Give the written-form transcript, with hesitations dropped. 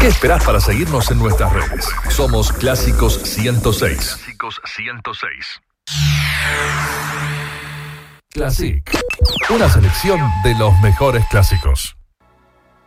¿Qué esperás para seguirnos en nuestras redes? Somos Clásicos 106. Clásicos 106. Classic. Una selección de los mejores clásicos.